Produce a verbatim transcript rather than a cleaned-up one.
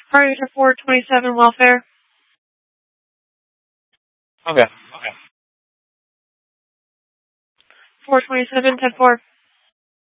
Party to four twenty-seven welfare. Okay. Okay. four twenty-seven, ten four.